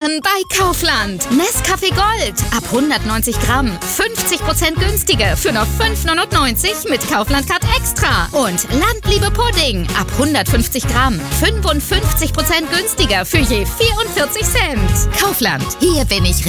Aktion bei Kaufland. Nescafé Gold ab 190 Gramm 50% günstiger für nur 5,99 € mit Kaufland Card Extra. Und Landliebe Pudding ab 150 Gramm 55% günstiger für je 44 Cent. Kaufland, hier bin ich